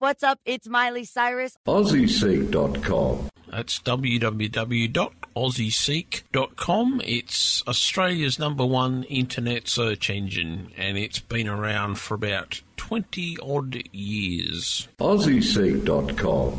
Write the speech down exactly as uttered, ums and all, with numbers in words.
what's up? It's Miley Cyrus. Aussie Seek dot com. That's w w w dot aussie seek dot com. It's Australia's number one internet search engine, and it's been around for about twenty odd years. Aussie Seek dot com.